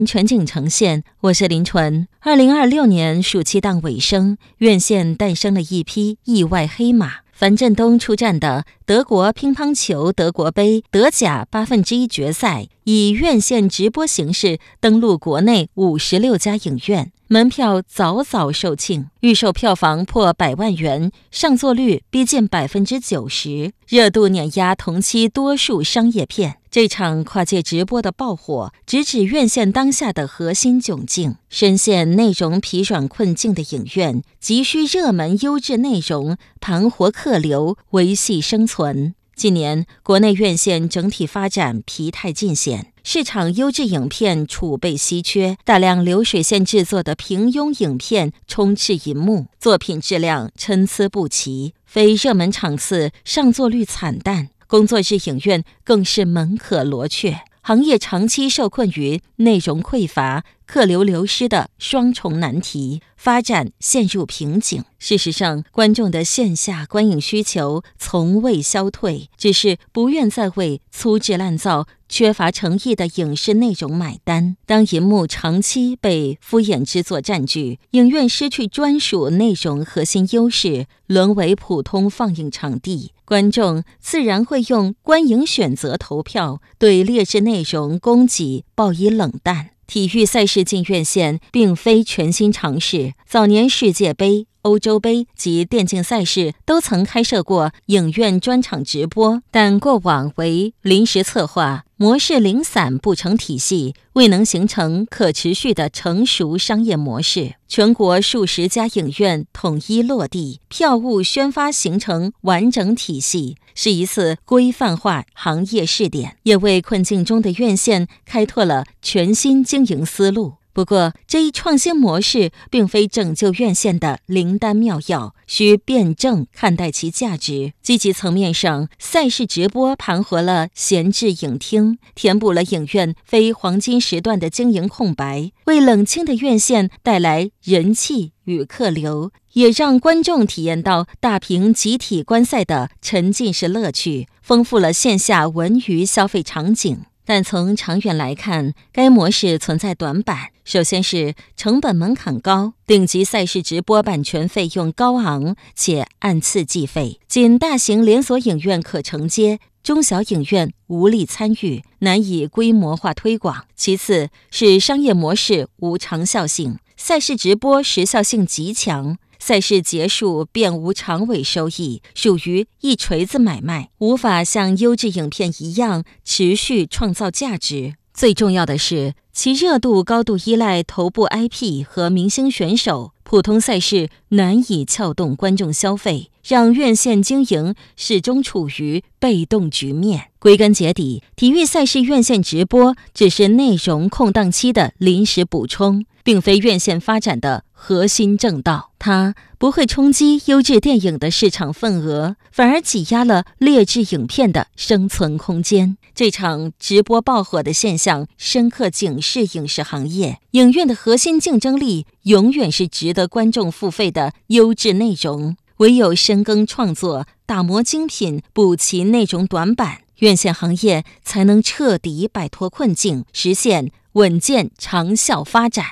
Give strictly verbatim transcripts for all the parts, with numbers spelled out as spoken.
全景呈现，我是林纯。二零二六年暑期档尾声，院线诞生了一匹意外黑马。樊振东出战的德国乒乓球德国杯德甲八分之一决赛，以院线直播形式登陆国内五十六家影院，门票早早售罄，预售票房破百万元，上座率逼近百分之九十，热度碾压同期多数商业片。这场跨界直播的爆火，直指院线当下的核心窘境。深陷内容疲软困境的影院，急需热门优质内容盘活客流，维系生存。近年国内院线整体发展疲态尽显，市场优质影片储备稀缺，大量流水线制作的平庸影片充斥银幕，作品质量参差不齐，非热门场次上座率惨淡，工作日影院更是门可罗雀。行业长期受困于内容匮乏、客流流失的双重难题，发展陷入瓶颈。事实上，观众的线下观影需求从未消退，只是不愿再为粗制滥造、缺乏诚意的影视内容买单。当银幕长期被敷衍之作占据，影院失去专属内容核心优势，沦为普通放映场地，观众自然会用观影选择投票，对劣质内容供给报以冷淡。体育赛事进院线并非全新尝试，早年世界杯、欧洲杯及电竞赛事都曾开设过影院专场直播，但过往为临时策划，模式零散不成体系，未能形成可持续的成熟商业模式。全国数十家影院统一落地，票务宣发形成完整体系，是一次规范化行业试点，也为困境中的院线开拓了全新经营思路。不过，这一创新模式并非拯救院线的灵丹妙药，需辩证看待其价值。积极层面上，赛事直播盘活了闲置影厅，填补了影院非黄金时段的经营空白，为冷清的院线带来人气与客流，也让观众体验到大屏集体观赛的沉浸式乐趣，丰富了线下文娱消费场景。但从长远来看，该模式存在短板。首先是成本门槛高，顶级赛事直播版权费用高昂，且按次计费，仅大型连锁影院可承接，中小影院无力参与，难以规模化推广。其次是商业模式无长效性，赛事直播时效性极强，赛事结束便无长尾收益，属于一锤子买卖，无法像优质影片一样持续创造价值。最重要的是，其热度高度依赖头部 I P 和明星选手，普通赛事难以撬动观众消费，让院线经营始终处于被动局面。归根结底，体育赛事院线直播只是内容空档期的临时补充，并非院线发展的核心正道。它不会冲击优质电影的市场份额，反而挤压了劣质影片的生存空间。这场直播爆火的现象深刻警示影视行业，影院的核心竞争力永远是值得观众付费的优质内容。唯有深耕创作，打磨精品，补齐内容短板，院线行业才能彻底摆脱困境，实现稳健长效发展。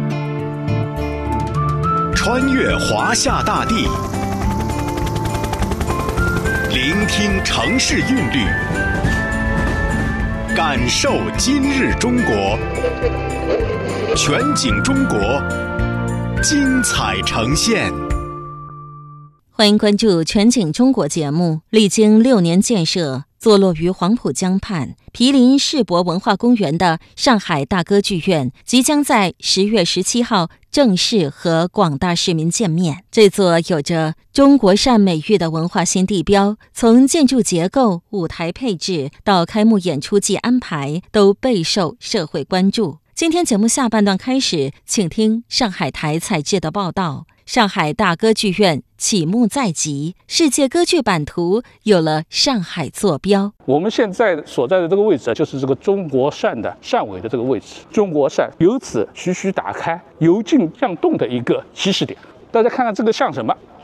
穿越华夏大地，聆听城市韵律，感受今日中国。全景中国，精彩呈现。 欢迎关注全景中国节目。历经六年建设，坐落于黄浦江畔、毗邻世博文化公园的上海大歌剧院，即将在十月十七号正式和广大市民见面。这座有着中国扇美誉的文化新地标，从建筑结构、舞台配置到开幕演出季安排，都备受社会关注。今天节目下半段开始，请听上海台采制的报道。上海大歌剧院启幕在即，世界歌剧版图有了上海坐标。 我们现在所在的这个位置，就是这个中国扇的扇尾的这个位置。中国扇由此徐徐打开，由静向动的一个起始点。大家看看这个像什么？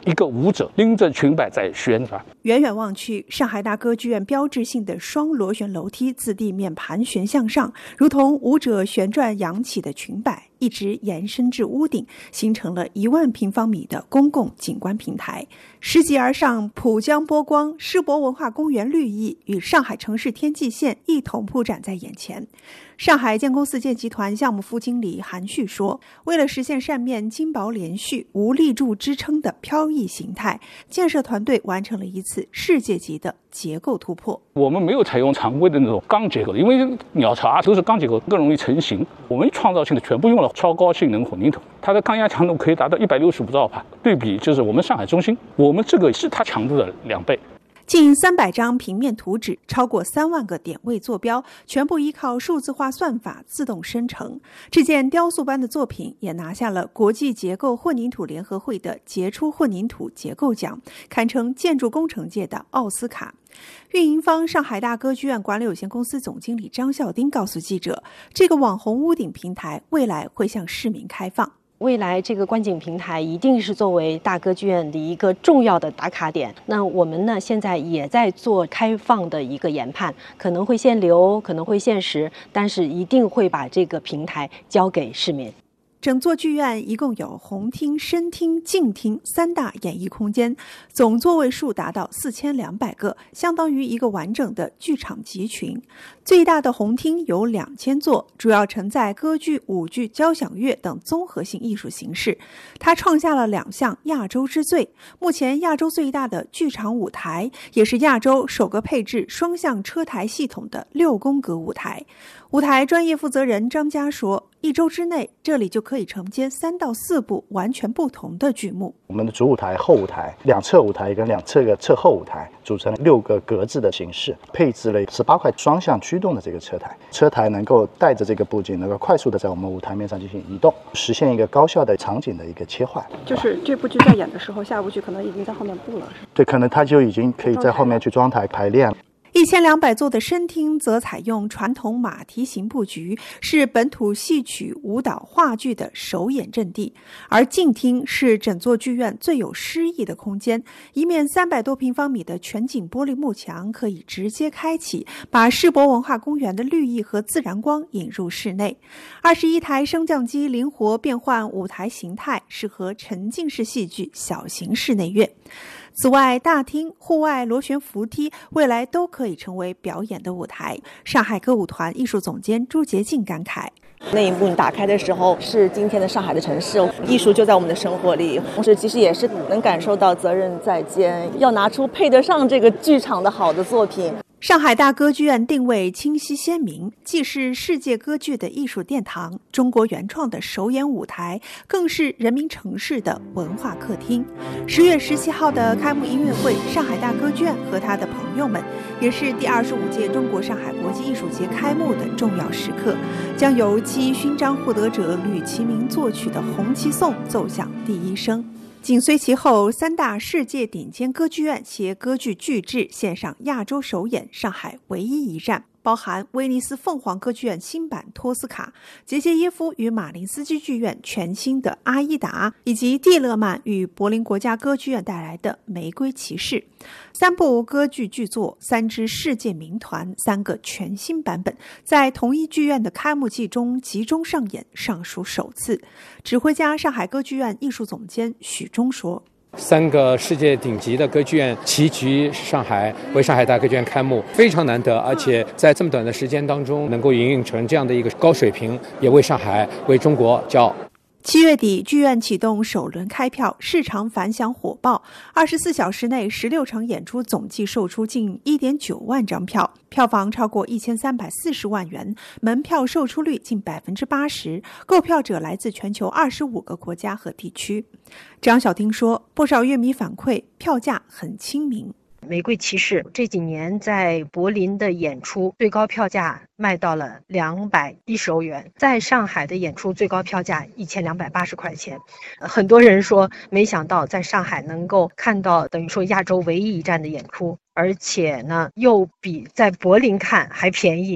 一个舞者拎着裙摆在旋转。 远远望去，上海大歌剧院标志性的双螺旋楼梯自地面盘旋向上，如同舞者旋转扬起的裙摆，一直延伸至屋顶，形成了一万平方米的公共景观平台。拾级而上，浦江波光、世博文化公园绿意与上海城市天际线一同铺展在眼前。上海建工四建集团项目副经理韩旭说，为了实现扇面金薄连续、无立柱支撑的飘逸形态，建设团队完成了一次世界级的结构突破。 我们没有采用常规的那种钢结构，因为鸟巢啊都是钢结构，更容易成型。我们创造性的全部用了超高性能混凝土，它的抗压强度可以达到一百六十五兆帕，对比就是我们上海中心，我们这个是它强度的两倍。 近三百张平面图纸，超过三万个点位坐标，全部依靠数字化算法自动生成。这件雕塑般的作品也拿下了国际结构混凝土联合会的杰出混凝土结构奖，堪称建筑工程界的奥斯卡。运营方上海大歌剧院管理有限公司总经理张孝丁告诉记者，这个网红屋顶平台未来会向市民开放。 未来这个观景平台一定是作为大歌剧院的一个重要的打卡点。那我们呢，现在也在做开放的一个研判，可能会限流，可能会限时，但是一定会把这个平台交给市民。 整座剧院一共有红厅、深厅、静厅三大演艺空间，总座位数达到四千两百个，相当于一个完整的剧场集群。最大的红厅有两千座，主要承载歌剧、舞剧、交响乐等综合性艺术形式。它创下了两项亚洲之最，目前亚洲最大的剧场舞台，也是亚洲首个配置双向车台系统的六宫格舞台。舞台专业负责人张佳说，一周之内，这里就可以承接三到四部完全不同的剧目。 我们的主舞台、后舞台、两侧舞台跟两侧的侧后舞台组成六个格子的形式，配置了十八块双向驱动的这个车台。车台能够带着这个布景，能够快速的在我们舞台面上进行移动，实现一个高效的场景的一个切换。 就是这部剧在演的时候，下部剧可能已经在后面布了。 对，可能它就已经可以在后面去装台排练。 一千两百座的深厅则采用传统马蹄形布局，是本土戏曲、舞蹈、话剧的首演阵地。而静厅是整座剧院最有诗意的空间，一面三百多平方米的全景玻璃幕墙可以直接开启，把世博文化公园的绿意和自然光引入室内。二十一台升降机灵活变换舞台形态，适合沉浸式戏剧、小型室内乐。此外，大厅、户外螺旋扶梯未来都可以成为表演的舞台。上海歌舞团艺术总监朱洁静感慨， 那一幕打开的时候，是今天的上海的城市，艺术就在我们的生活里，同时其实也是能感受到责任在肩，要拿出配得上这个剧场的好的作品。 上海大歌剧院定位清晰鲜明，既是世界歌剧的艺术殿堂，中国原创的首演舞台，更是人民城市的文化客厅。十月十七号的开幕音乐会，上海大歌剧院和他的朋友们，也是第二十五届中国上海国际艺术节开幕的重要时刻，将由七一勋章获得者吕其明作曲的《红旗颂》奏响第一声。紧随其后，三大世界顶尖歌剧院携歌剧巨制献上亚洲首演，上海唯一一站，包含威尼斯凤凰歌剧院新版托斯卡、杰杰耶夫与马林斯基剧院全新的阿依达，以及蒂勒曼与柏林国家歌剧院带来的玫瑰骑士。三部歌剧巨作，三支世界名团，三个全新版本，在同一剧院的开幕季中集中上演，尚属首次。指挥家上海歌剧院艺术总监许忠说， 三个世界顶级的歌剧院齐聚上海，为上海大歌剧院开幕，非常难得，而且在这么短的时间当中能够营运成这样的一个高水平，也为上海、为中国骄傲。 七月底，剧院启动首轮开票，市场反响火爆。二十四小时内，十六场演出总计售出近一点九万张票，票房超过一千三百四十万元，门票售出率近百分之八十。购票者来自全球二十五个国家和地区。张晓丁说，不少乐迷反馈，票价很亲民。 玫瑰骑士这几年在柏林的演出最高票价卖到了两百一十欧元，在上海的演出最高票价一千两百八十块钱。很多人说没想到在上海能够看到等于说亚洲唯一一站的演出，而且呢又比在柏林看还便宜。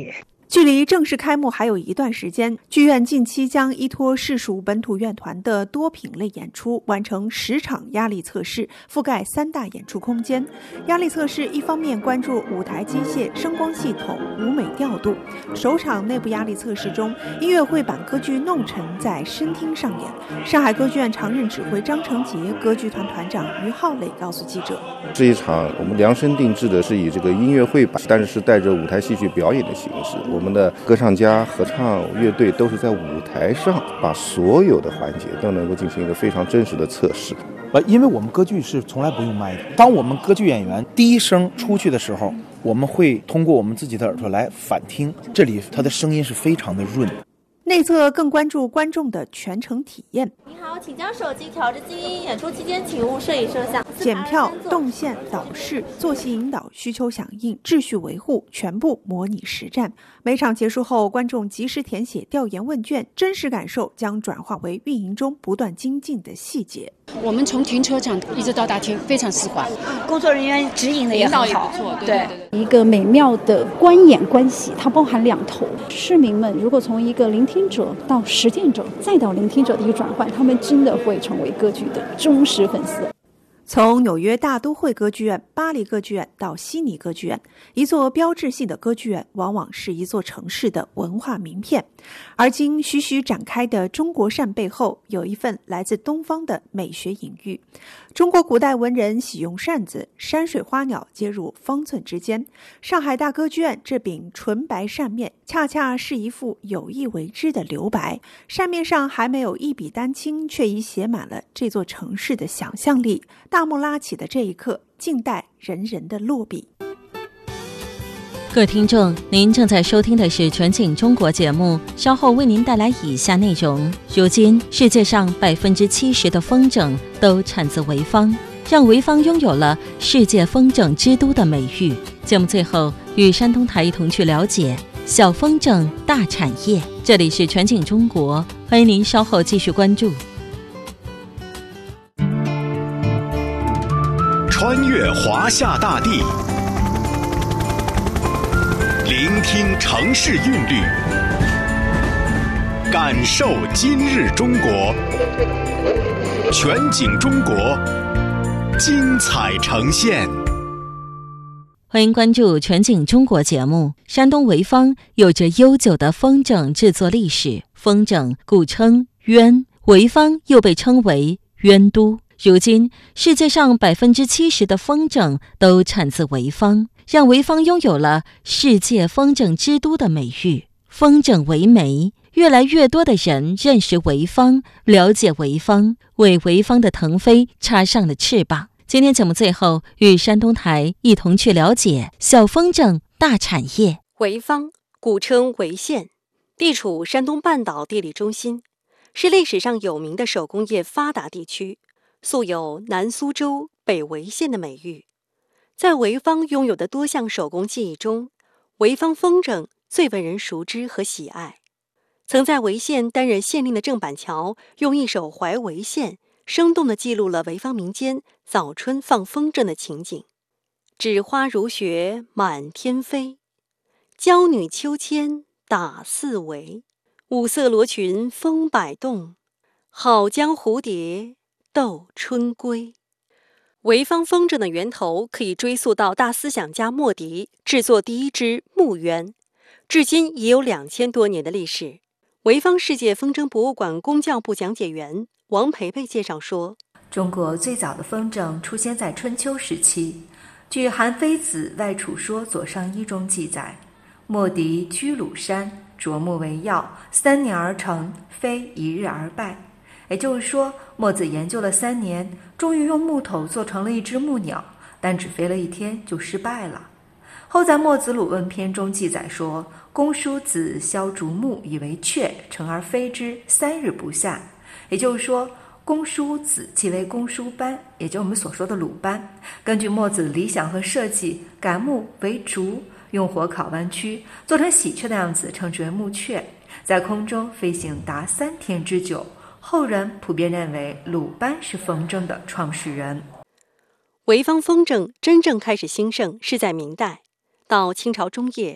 距离正式开幕还有一段时间，剧院近期将依托市属本土院团的多品类演出，完成十场压力测试，覆盖三大演出空间。压力测试一方面关注舞台机械、声光系统、舞美调度。首场内部压力测试中，音乐会版歌剧《弄臣》在声厅上演。上海歌剧院常任指挥张成杰、歌剧团团长于浩磊告诉记者：“ 这一场我们量身定制的是以这个音乐会版，但是是带着舞台戏剧表演的形式。我们的歌唱家、合唱乐队都是在舞台上把所有的环节都能够进行一个非常真实的测试。 呃，因为我们歌剧是从来不用麦的，当我们歌剧演员第一声出去的时候，我们会通过我们自己的耳朵来反听，这里它的声音是非常的润。” 内侧更关注观众的全程体验。 您好，请将手机调至静音，演出期间请勿摄影摄像。 检票、动线、导视、作息引导、需求响应、秩序维护，全部模拟实战。每场结束后，观众及时填写调研问卷，真实感受将转化为运营中不断精进的细节。 我们从停车场一直到大厅非常丝滑， 工作人员指引的也很好， 引导也不错。对对对对， 一个美妙的观演关系，它包含两头。市民们如果从一个聆听者到实践者，再到聆听者的一个转换，他们真的会成为歌剧的忠实粉丝。 从纽约大都会歌剧院、巴黎歌剧院到悉尼歌剧院，一座标志性的歌剧院往往是一座城市的文化名片。而今徐徐展开的中国扇背后，有一份来自东方的美学隐喻。中国古代文人喜用扇子，山水花鸟皆入方寸之间。上海大歌剧院这柄纯白扇面，恰恰是一幅有意为之的留白。扇面上还没有一笔丹青，却已写满了这座城市的想象力。大幕拉起的这一刻，静待人人的落笔。 各位听众，您正在收听的是全景中国节目，稍后为您带来以下内容。如今，世界上百分之七十的风筝都产自潍坊，让潍坊拥有了世界风筝之都的美誉。节目最后，与山东台一同去了解小风筝大产业。这里是全景中国，欢迎您稍后继续关注。 穿越华夏大地，聆听城市韵律，感受今日中国。全景中国，精彩呈现。 欢迎关注全景中国节目。山东潍坊有着悠久的风筝制作历史，风筝古称鸢，潍坊又被称为鸢都。如今，世界上百分之七十的风筝都产自潍坊，让潍坊拥有了世界风筝之都的美誉。风筝为媒，越来越多的人认识潍坊，了解潍坊，为潍坊的腾飞插上了翅膀。今天节目最后，与山东台一同去了解小风筝大产业。 潍坊古称潍县，地处山东半岛地理中心，是历史上有名的手工业发达地区，素有南苏州、北潍县的美誉。在潍坊拥有的多项手工技艺中，潍坊风筝最为人熟知和喜爱。曾在潍县担任县令的郑板桥用一首《怀潍县》生动地记录了潍坊民间早春放风筝的情景。纸花如雪满天飞，娇女秋千打四围，五色罗裙风摆动，好将蝴蝶斗春归。潍坊风筝的源头可以追溯到大思想家莫迪制作第一只木鸢，至今已有两千多年的历史。潍坊世界风筝博物馆工教部讲解员王培培介绍说， 中国最早的风筝出现在春秋时期，据韩非子《外储说左上一》中记载，莫迪居鲁山，啄木为药，三年而成，非一日而败。也就是说，墨子研究了三年，终于用木头做成了一只木鸟，但只飞了一天就失败了。后在《墨子鲁问篇》中记载说，公叔子削竹木以为雀，乘而飞之，三日不下。也就是说，公叔子即为公叔班，也就是我们所说的鲁班。根据墨子的理想和设计，改木为竹，用火烤弯曲，做成喜鹊的样子，称之为木雀，在空中飞行达三天之久。后人普遍认为鲁班是风筝的创始人。 潍坊风筝真正开始兴盛是在明代，到清朝中叶，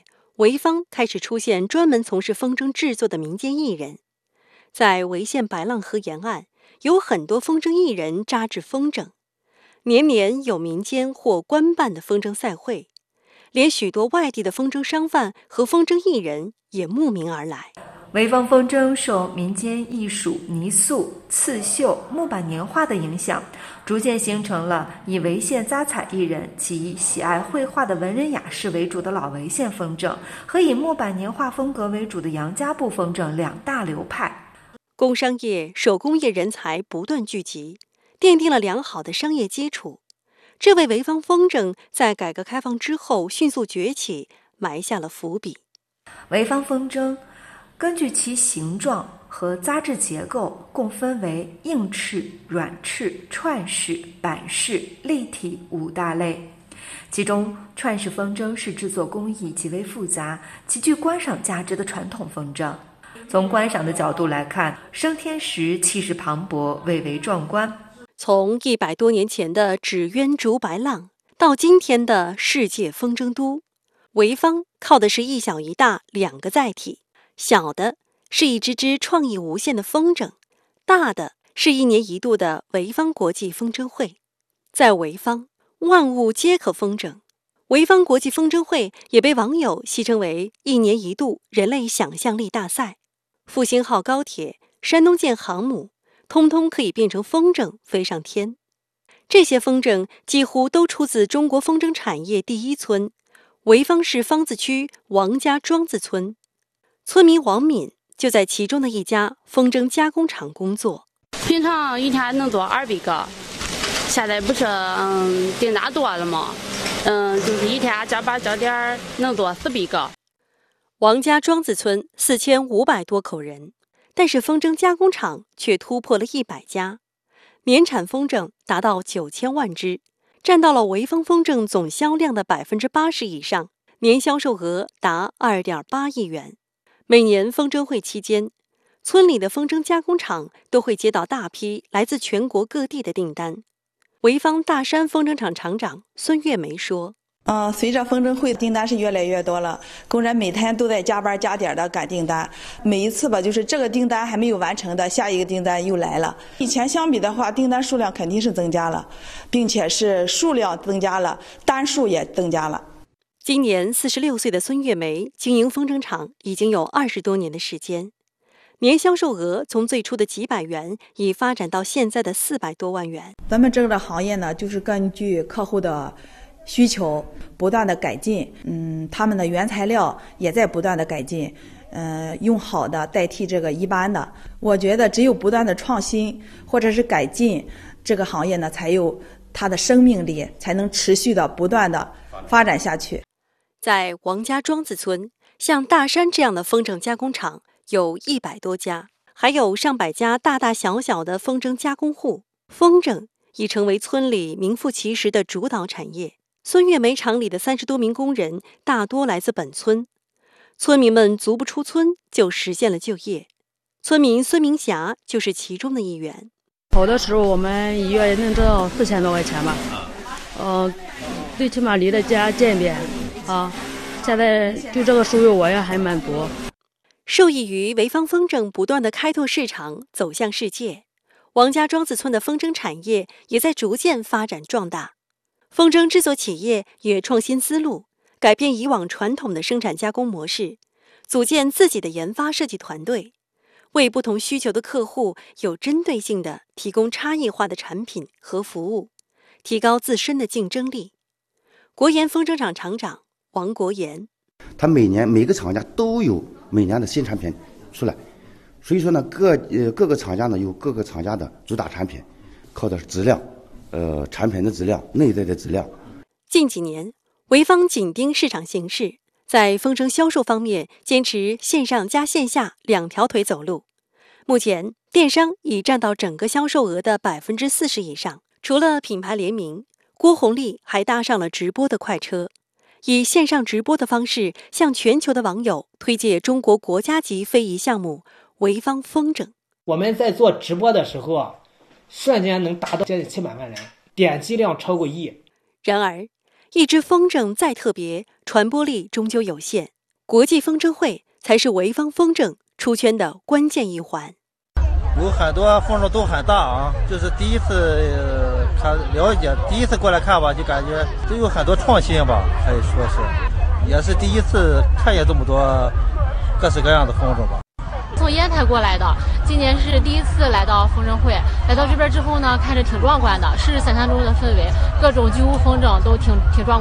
潍坊开始出现专门从事风筝制作的民间艺人。在潍县白浪河沿岸，有很多风筝艺人扎制风筝，年年有民间或官办的风筝赛会，连许多外地的风筝商贩和风筝艺人也慕名而来。 潍坊风筝受民间艺术泥塑、刺绣、木板年画的影响，逐渐形成了以潍县扎彩艺人及以喜爱绘画的文人雅士为主的老潍县风筝，和以木板年画风格为主的杨家埠风筝两大流派。 工商业、手工业人才不断聚集，奠定了良好的商业基础，这为潍坊风筝在改革开放之后迅速崛起埋下了伏笔。 潍坊风筝根据其形状和扎制结构，共分为硬式、软式、串式、板式、立体五大类。其中，串式风筝是制作工艺极为复杂、极具观赏价值的传统风筝。从观赏的角度来看，升天时气势磅礴，蔚为壮观。 从一百多年前的纸鸢逐白浪，到今天的世界风筝都，潍坊靠的是一小一大两个载体。小的是一支支创意无限的风筝，大的是一年一度的潍坊国际风筝会。在潍坊，万物皆可风筝。潍坊国际风筝会也被网友戏称为一年一度人类想象力大赛。复兴号高铁、山东舰航母，通通可以变成风筝飞上天。这些风筝几乎都出自中国风筝产业第一村——潍坊市方子区王家庄子村。村民王敏就在其中的一家风筝加工厂工作。 平常一天能做二百个，现在不是嗯订单多了吗？嗯，就是一天加班加点能做四百个。 王家庄子村四千五百多口人，但是风筝加工厂却突破了一百家，年产风筝达到九千万只，占到了潍坊风筝总销量的百分之八十以上，年销售额达二点八亿元。每年风筝会期间，村里的风筝加工厂都会接到大批来自全国各地的订单。潍坊大山风筝厂厂长孙月梅说： 嗯，随着风筝会订单是越来越多了，工人每天都在加班加点的赶订单，每一次吧，就是这个订单还没有完成的，下一个订单又来了。以前相比的话，订单数量肯定是增加了，并且是数量增加了，单数也增加了。 今年四十六岁的孙月梅经营风筝厂已经有二十多年的时间，年销售额从最初的几百元已发展到现在的四百多万元。 咱们这个行业呢，就是根据客户的需求不断的改进，嗯，他们的原材料也在不断的改进，呃，用好的代替这个一般的。我觉得只有不断的创新或者是改进，这个行业呢才有它的生命力，才能持续的不断的发展下去。 在王家庄子村，像大山这样的风筝加工厂有一百多家，还有上百家大大小小的风筝加工户。风筝已成为村里名副其实的主导产业。孙月梅厂里的三十多名工人大多来自本村，村民们足不出村就实现了就业。村民孙明霞就是其中的一员。 好的时候我们一月能挣到四千多块钱吧，呃，最起码离得家近点啊。现在对这个收入我也还满足。 受益于潍坊风筝不断的开拓市场，走向世界，王家庄子村的风筝产业也在逐渐发展壮大。风筝制作企业也创新思路，改变以往传统的生产加工模式，组建自己的研发设计团队，为不同需求的客户有针对性地提供差异化的产品和服务，提高自身的竞争力。国研风筝厂厂长王国言： 他每年每个厂家都有每年的新产品出来，所以说呢，各呃各个厂家呢有各个厂家的主打产品，靠的是质量。呃，产品的质量、内在的质量。 近几年，潍坊紧盯市场形势，在风筝销售方面坚持线上加线下两条腿走路。目前，电商已占到整个销售额的百分之四十以上。除了品牌联名，郭红丽还搭上了直播的快车，以线上直播的方式向全球的网友推介中国国家级非遗项目潍坊风筝。 我们在做直播的时候啊，瞬间能达到接近七百万人，点击量超过亿。 然而，一只风筝再特别，传播力终究有限。 国际风筝会才是潍坊风筝出圈的关键一环。 有很多风筝都很大啊，就是第一次、呃、看了解，第一次过来看吧，就感觉都有很多创新吧，可以说是，也是第一次看见这么多各式各样的风筝吧。 从烟台过来的，今年是第一次来到风筝会。来到这边之后呢，看着挺壮观的，是想象中的氛围，各种巨无风筝都挺挺壮观。